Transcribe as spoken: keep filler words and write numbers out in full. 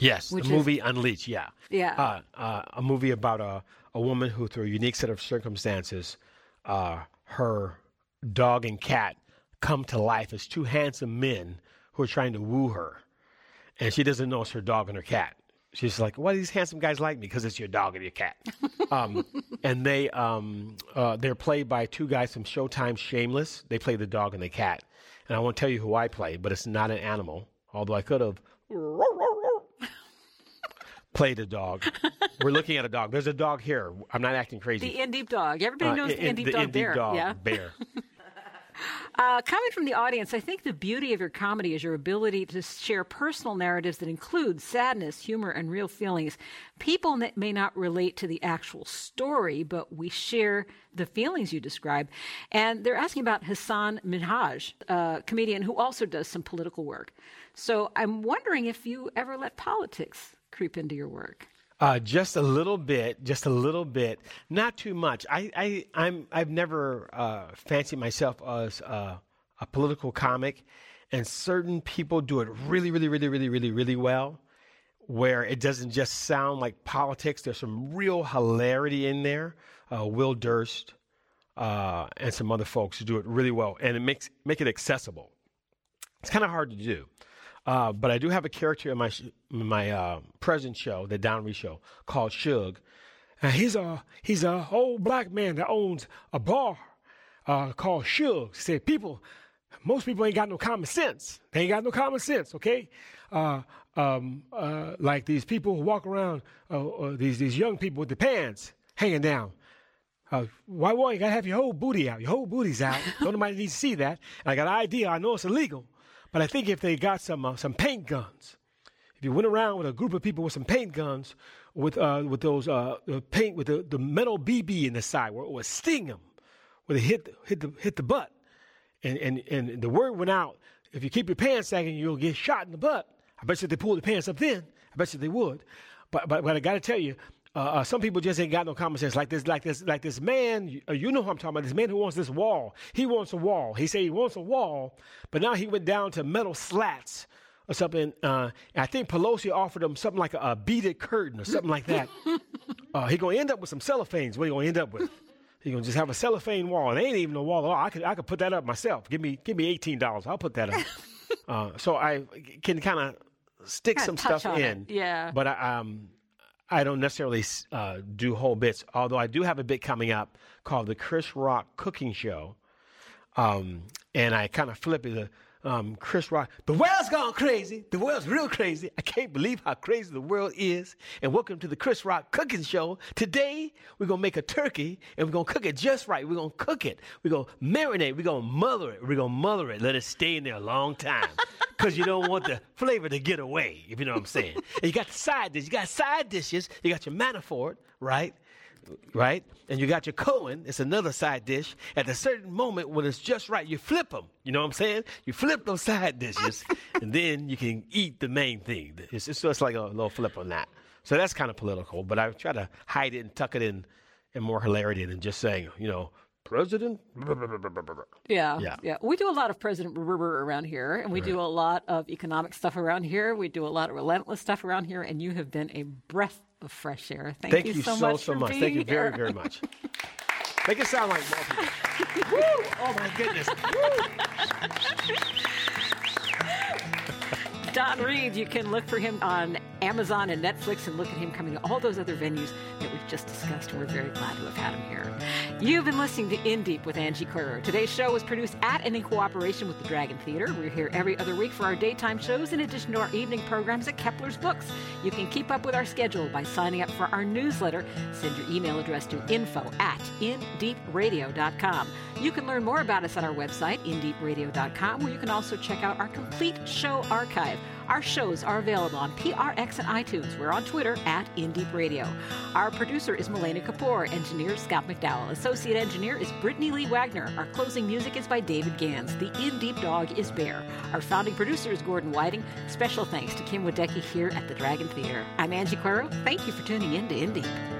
Yes, the movie is, Unleashed, yeah. Yeah. Uh, uh, a movie about a, a woman who, through a unique set of circumstances, uh, her dog and cat come to life as two handsome men who are trying to woo her. And she doesn't know it's her dog and her cat. She's like, why do these handsome guys like me? Because it's your dog and your cat. um, and they, um, uh, they're played by two guys from Showtime Shameless. They play the dog and the cat. And I won't tell you who I play, but it's not an animal, although I could have played a dog. We're looking at a dog. There's a dog here. I'm not acting crazy. The in-deep dog. Everybody knows uh, the in-deep dog in bear. dog yeah. bear. Uh, coming from the audience, I think the beauty of your comedy is your ability to share personal narratives that include sadness, humor, and real feelings. People that may not relate to the actual story, but we share the feelings you describe. And they're asking about Hasan Minhaj, a comedian who also does some political work. So I'm wondering if you ever let politics creep into your work. Uh, just a little bit, just a little bit, not too much. I, I, I'm, I've never uh, fancied myself as a, a political comic, and certain people do it really, really, really, really, really, really well, where it doesn't just sound like politics. There's some real hilarity in there. Uh, Will Durst uh, and some other folks do it really well, and it makes make it accessible. It's kind of hard to do. Uh, but I do have a character in my sh- my uh, present show, the Don Reed Show, called Suge. And he's a he's a old black man that owns a bar uh, called Suge. He said, people, most people ain't got no common sense. They ain't got no common sense, okay? Uh, um, uh, like these people who walk around, uh, uh, these these young people with the pants hanging down. Uh, why, why you gotta have your whole booty out? Your whole booty's out. Don't nobody need to see that. And I got an idea. I know it's illegal. But I think if they got some uh, some paint guns, if you went around with a group of people with some paint guns, with uh, with those uh, the paint with the, the metal B B in the side, where it would sting them, where they hit the, hit the hit the butt, and, and and the word went out: if you keep your pants sagging, you'll get shot in the butt. I bet you if they pulled the pants up then, I bet you they would. But but but I got to tell you. Uh, uh, some people just ain't got no common sense. Like this, like this, like this man. You, uh, you know who I'm talking about. This man who wants this wall. He wants a wall. He said he wants a wall, but now he went down to metal slats or something. Uh, and I think Pelosi offered him something like a, a beaded curtain or something like that. uh, he gonna end up with some cellophanes. What he gonna end up with? He gonna just have a cellophane wall. And they ain't even a wall at all. I could, I could put that up myself. Give me, give me eighteen dollars. I'll put that up. uh, so I can kind of stick Kinda some touch stuff on in. it. Yeah. But I, um. I don't necessarily uh, do whole bits, although I do have a bit coming up called the Chris Rock Cooking Show. Um, and I kind of flip it. Um, Chris Rock, the world's gone crazy. The world's real crazy. I can't believe how crazy the world is. And welcome to the Chris Rock Cooking Show. Today, we're going to make a turkey, and we're going to cook it just right. We're going to cook it. We're going to marinate. We're going to mother it. We're going to mother it. Let it stay in there a long time. Because you don't want the flavor to get away, if you know what I'm saying. And you got the side dishes. You got side dishes. You got your Manafort, right? Right? And you got your Cohen. It's another side dish. At a certain moment when it's just right, you flip them. You know what I'm saying? You flip those side dishes, and then you can eat the main thing. It's just, it's like a little flip on that. So that's kind of political, but I try to hide it and tuck it in and more hilarity than just saying, you know, President. Yeah, yeah, yeah. We do a lot of President around here, and we right. do a lot of economic stuff around here. We do a lot of relentless stuff around here, and you have been a breath of fresh air. Thank, Thank you, you so, so, much so for much. being Thank you very, here. very much. Make it sound like more people. Woo! Oh, my goodness. Woo! Don Reed, you can look for him on Amazon and Netflix and look at him coming to all those other venues that we've just discussed, and we're very glad to have had him here. You've been listening to In Deep with Angie Claro. Today's show was produced at and in cooperation with the Dragon Theater. We're here every other week for our daytime shows in addition to our evening programs at Kepler's Books. You can keep up with our schedule by signing up for our newsletter. Send your email address to info at in deep radio dot com. You can learn more about us at our website, in deep radio dot com, where you can also check out our complete show archive. Our shows are available on P R X and iTunes. We're on Twitter at InDeepRadio. Our producer is Melena Kapoor. Engineer Scott McDowell. Associate engineer is Brittany Lee Wagner. Our closing music is by David Gans. The In Deep dog is Bear. Our founding producer is Gordon Whiting. Special thanks to Kim Wadecki here at the Dragon Theater. I'm Angie Claro. Thank you for tuning in to In Deep.